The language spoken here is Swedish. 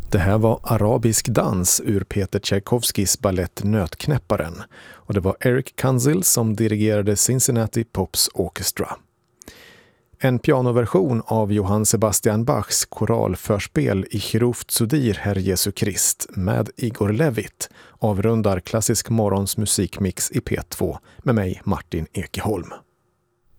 Det här var arabisk dans ur Peter Tchaikovskys ballett Nötknäpparen och det var Eric Kanzel som dirigerade Cincinnati Pops Orchestra. En pianoversion av Johann Sebastian Bachs koralförspel i Hiruft Sudir Herr Jesu Krist med Igor Levit avrundar Klassisk morgons musikmix i P2 med mig Martin Ekeholm.